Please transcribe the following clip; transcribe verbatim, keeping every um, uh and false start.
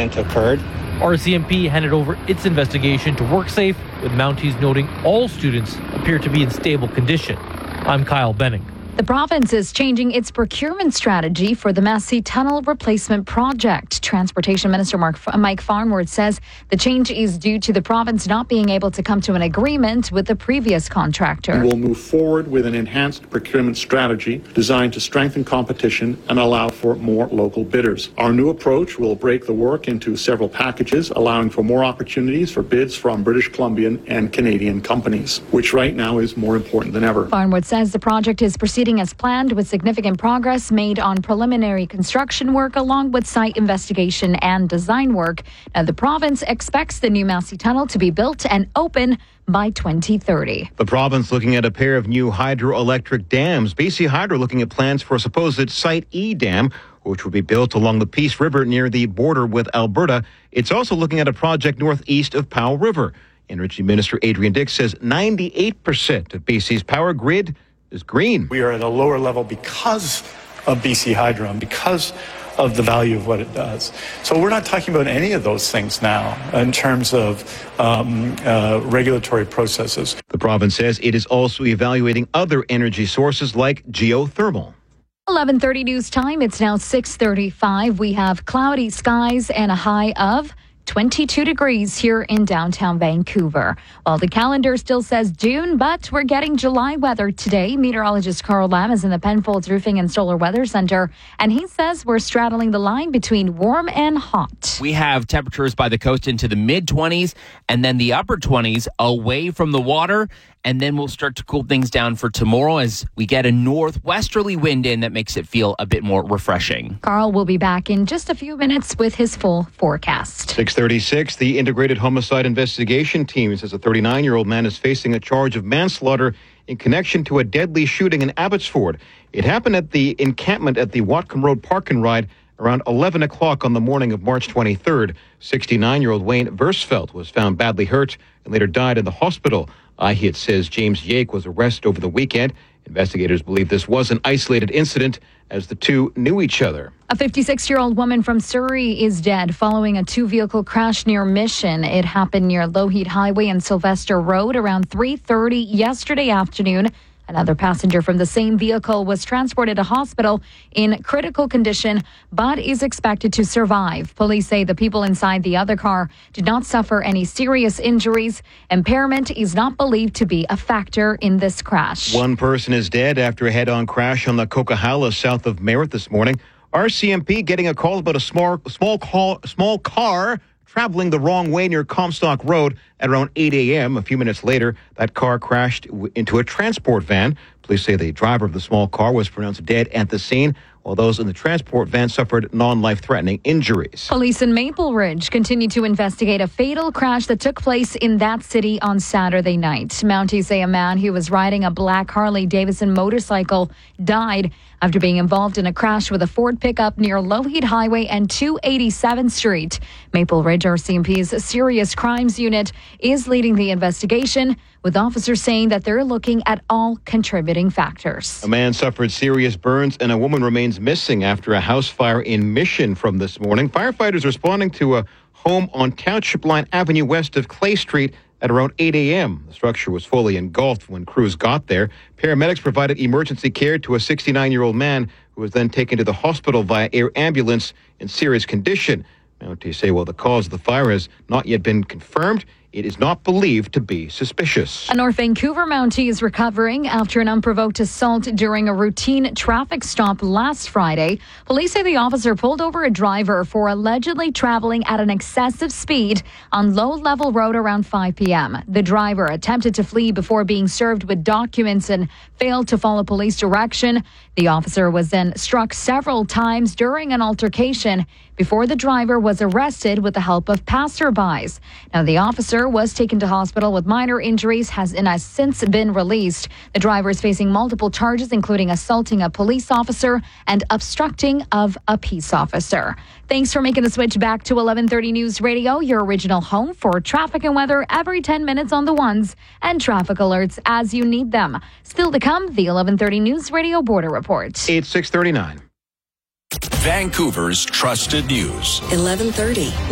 accident occurred. R C M P handed over its investigation to WorkSafe, with Mounties noting all students appear to be in stable condition. I'm Kyle Benning. The province is changing its procurement strategy for the Massey Tunnel Replacement Project. Transportation Minister Mark, Mike Farnworth says the change is due to the province not being able to come to an agreement with the previous contractor. We will move forward with an enhanced procurement strategy designed to strengthen competition and allow for more local bidders. Our new approach will break the work into several packages, allowing for more opportunities for bids from British Columbian and Canadian companies, which right now is more important than ever. Farnworth says the project is proceeding as planned, with significant progress made on preliminary construction work along with site investigation and design work. Now, the province expects the new Massey Tunnel to be built and open by twenty thirty. The province looking at a pair of new hydroelectric dams. B C Hydro looking at plans for a supposed Site E dam, which would be built along the Peace River near the border with Alberta. It's also looking at a project northeast of Powell River. Energy Minister Adrian Dix says ninety-eight percent of B C's power grid is green. We are at a lower level because of B C Hydro and because of the value of what it does. So we're not talking about any of those things now in terms of um, uh, regulatory processes. The province says it is also evaluating other energy sources like geothermal. eleven thirty news time. It's now six thirty-five. We have cloudy skies and a high of twenty-two degrees here in downtown Vancouver. Well, the calendar still says June, but we're getting July weather today. Meteorologist Carl Lam is in the Penfolds Roofing and Solar Weather Center, and he says we're straddling the line between warm and hot. We have temperatures by the coast into the mid-twenties and then the upper twenties away from the water. And then we'll start to cool things down for tomorrow as we get a northwesterly wind in that makes it feel a bit more refreshing. Carl will be back in just a few minutes with his full forecast. six thirty-six, the Integrated Homicide Investigation Team says a thirty-nine-year-old man is facing a charge of manslaughter in connection to a deadly shooting in Abbotsford. It happened at the encampment at the Watcombe Road Park and Ride around eleven o'clock on the morning of March twenty-third. sixty-nine-year-old Wayne Versfeld was found badly hurt and later died in the hospital. I H I T says James Yake was arrested over the weekend. Investigators believe this was an isolated incident as the two knew each other. A fifty-six-year-old woman from Surrey is dead following a two-vehicle crash near Mission. It happened near Lougheed Highway and Sylvester Road around three thirty yesterday afternoon. Another passenger from the same vehicle was transported to hospital in critical condition, but is expected to survive. Police say the people inside the other car did not suffer any serious injuries. Impairment is not believed to be a factor in this crash. One person is dead after a head-on crash on the Coquihalla south of Merritt this morning. R C M P getting a call about a small, small, call, small car traveling the wrong way near Comstock Road at around eight a.m. A few minutes later, that car crashed w- into a transport van. Police say the driver of the small car was pronounced dead at the scene, while those in the transport van suffered non-life-threatening injuries. Police in Maple Ridge continue to investigate a fatal crash that took place in that city on Saturday night. Mounties say a man who was riding a black Harley-Davidson motorcycle died after being involved in a crash with a Ford pickup near Lougheed Highway and two eighty-seventh Street. Maple Ridge R C M P's Serious Crimes Unit is leading the investigation, with officers saying that they're looking at all contributing factors. A man suffered serious burns and a woman remains missing after a house fire in Mission from this morning. Firefighters responding to a home on Township Line Avenue west of Clay Street at around eight a.m. The structure was fully engulfed when crews got there. Paramedics provided emergency care to a sixty-nine-year-old man who was then taken to the hospital via air ambulance in serious condition. Mounties say while the cause of the fire has not yet been confirmed, it is not believed to be suspicious. A North Vancouver Mountie is recovering after an unprovoked assault during a routine traffic stop last Friday. Police say the officer pulled over a driver for allegedly traveling at an excessive speed on Low Level Road around five p.m. The driver attempted to flee before being served with documents and failed to follow police direction. The officer was then struck several times during an altercation before the driver was arrested with the help of passerbys. Now, the officer was taken to hospital with minor injuries has, and has since been released. The driver is facing multiple charges, including assaulting a police officer and obstructing of a peace officer. Thanks for making the switch back to eleven thirty News Radio, your original home for traffic and weather every ten minutes on the ones and traffic alerts as you need them. Still to come, the eleven thirty News Radio Border Report. It's six thirty-nine. Vancouver's trusted news. eleven thirty